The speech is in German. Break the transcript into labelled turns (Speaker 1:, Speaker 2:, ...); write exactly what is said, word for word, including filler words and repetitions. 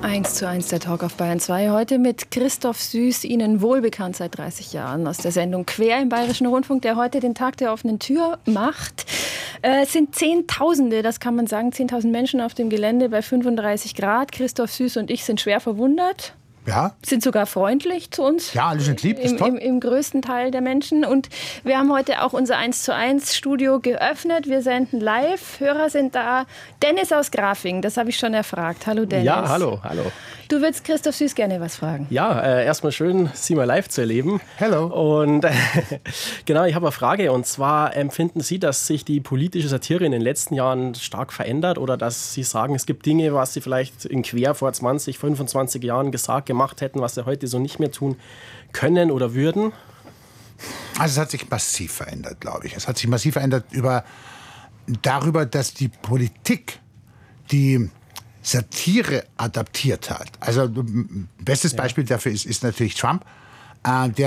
Speaker 1: eins zu eins der Talk auf Bayern zwei. Heute mit Christoph Süß, Ihnen wohlbekannt seit dreißig Jahren aus der Sendung Quer im Bayerischen Rundfunk, der heute den Tag der offenen Tür macht. Äh, es sind Zehntausende, das kann man sagen, zehntausend Menschen auf dem Gelände bei fünfunddreißig Grad. Christoph Süß und ich sind schwer verwundert.
Speaker 2: Ja.
Speaker 1: Sind sogar freundlich zu uns.
Speaker 2: Ja, alle sind lieb,
Speaker 1: Im,
Speaker 2: ist toll.
Speaker 1: Im, Im größten Teil der Menschen. Und wir haben heute auch unser eins zu eins Studio geöffnet. Wir senden live. Hörer sind da. Dennis aus Grafing, das habe ich schon erfragt. Hallo Dennis.
Speaker 3: Ja, hallo, hallo.
Speaker 1: Du würdest Christoph Süß gerne was fragen.
Speaker 3: Ja, äh, erstmal schön, Sie mal live zu erleben.
Speaker 2: Hello.
Speaker 3: Und äh, genau, ich habe eine Frage. Und zwar, empfinden Sie, dass sich die politische Satire in den letzten Jahren stark verändert? Oder dass Sie sagen, es gibt Dinge, was Sie vielleicht in Quer vor zwanzig, fünfundzwanzig Jahren gesagt, gemacht hätten, was Sie heute so nicht mehr tun können oder würden?
Speaker 2: Also es hat sich massiv verändert, glaube ich. Es hat sich massiv verändert über, darüber, dass die Politik die Satire adaptiert hat. Also bestes Beispiel dafür ist, ist natürlich Trump, äh, der